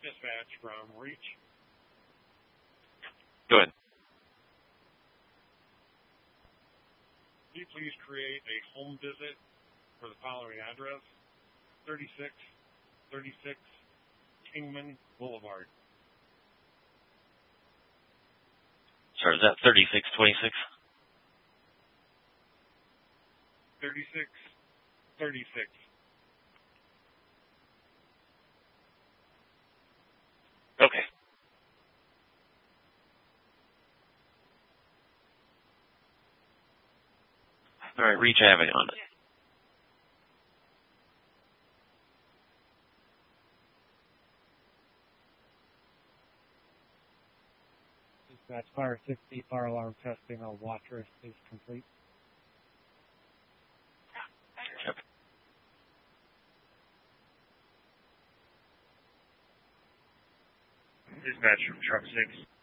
Dispatch from Reach. Go ahead. Will you please create a home visit for the following address? 3636 Kingman Boulevard. Sorry, is that 3626? 3636. Okay. All right, Reach, I have it on it. Dispatch Fire 60, fire alarm testing on Watrous is complete. Yep. Dispatch from Truck 6.